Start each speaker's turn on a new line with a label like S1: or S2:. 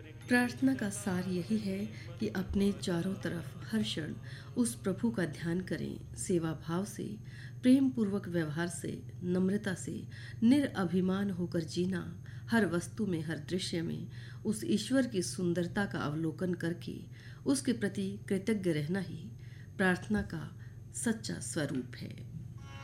S1: प्रार्थना का सार यही है कि अपने चारों तरफ हर क्षण उस प्रभु का ध्यान करें, सेवा भाव से, प्रेम पूर्वक व्यवहार से, नम्रता से, निरअभिमान होकर जीना, हर वस्तु में, हर दृश्य में उस ईश्वर की सुंदरता का अवलोकन करके उसके प्रति कृतज्ञ रहना ही प्रार्थना का सच्चा स्वरूप है।